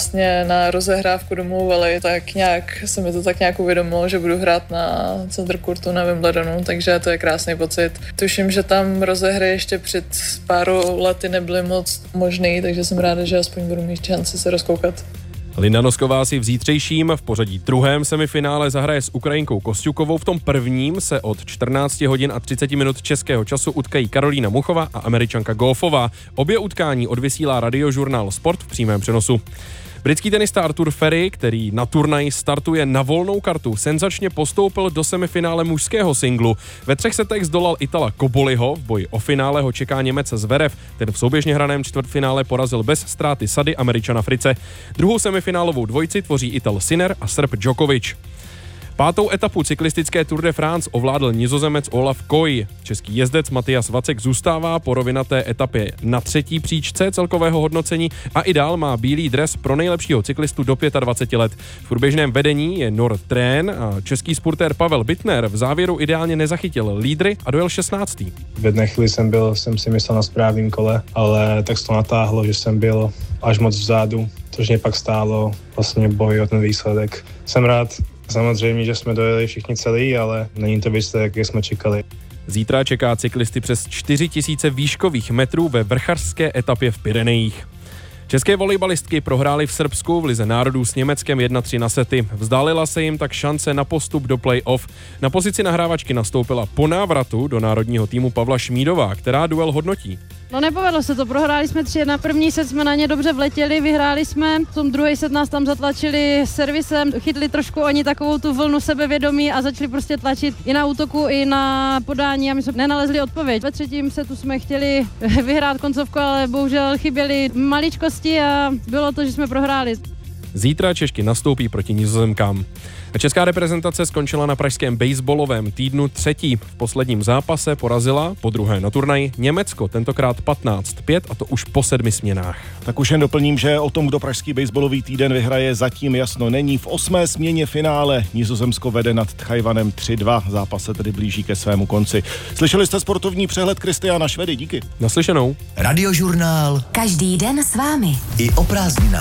vlastně na rozehrávku domluvili, tak nějak se mi to tak nějak uvědomilo, že budu hrát na center courtu na Wimbledonu, takže to je krásný pocit. Tuším, že tam rozehry ještě před pár lety nebyly moc možný, takže jsem ráda, že aspoň budu mít šanci se rozkoukat. Linda Nosková si v zítřejším v pořadí druhém semifinále zahraje s Ukrajinkou Kostjukovou. V tom prvním se od 14 hodin a 30 minut českého času utkají Karolína Muchová a Američanka Goffová. Obě utkání odvysílá Radiožurnál Sport v přímém přenosu. Britský tenista Arthur Ferry, který na turnaji startuje na volnou kartu, senzačně postoupil do semifinále mužského singlu. Ve 3 setech zdolal Itala Koboliho, v boji o finále ho čeká Němec Zverev, ten v souběžně hraném čtvrtfinále porazil bez ztráty sady Američana Frice. Druhou semifinálovou dvojici tvoří Ital Sinner a Srb Djokovic. 5. etapu cyklistické Tour de France ovládl Nizozemec Olaf Koy. Český jezdec Matias Vacek zůstává po rovinaté etapě na 3. příčce celkového hodnocení a i dál má bílý dres pro nejlepšího cyklistu do 25 let. V průběžném vedení je Nord Trén a český spurtér Pavel Bittner v závěru ideálně nezachytil lídry a dojel 16. V jedné chvíli jsem si myslel na správném kole, ale tak se to natáhlo, že jsem byl až moc vzadu, což mě pak stálo vlastně boj o ten výsledek. Jsem rád. Samozřejmě, že jsme dojeli všichni celý, ale není to výsledek, jak jsme čekali. Zítra čeká cyklisty přes 4000 výškových metrů ve vrchařské etapě v Pyrenejích. České volejbalistky prohrály v Srbsku v lize národů s Německem 1-3 na sety. Vzdálila se jim tak šance na postup do play-off. Na pozici nahrávačky nastoupila po návratu do národního týmu Pavla Šmídová, která duel hodnotí. No nepovedlo se to, prohráli jsme 3-1, první set jsme na ně dobře vletěli, vyhráli jsme, v tom druhý set nás tam zatlačili servisem, chytli trošku oni takovou tu vlnu sebevědomí a začali prostě tlačit i na útoku, i na podání a my jsme nenalezli odpověď. Ve 3. setu jsme chtěli vyhrát koncovku, ale bohužel chyběly maličkosti a bylo to, že jsme prohráli. Zítra Češky nastoupí proti Nizozemkám. Česká reprezentace skončila na pražském baseballovém týdnu 3. V posledním zápase porazila po druhé na turnaji Německo, tentokrát 15-5 a to už po 7 směnách. Tak už jen doplním, že o tom, kdo pražský baseballový týden vyhraje, zatím jasno není. V 8. směně finále Nizozemsko vede nad Tchajwanem 3-2. Zápas se tedy blíží ke svému konci. Slyšeli jste sportovní přehled Kristiána Švedy, díky. Naslyšenou. Radiožurnál. Každý den s vámi. I o prázdninách.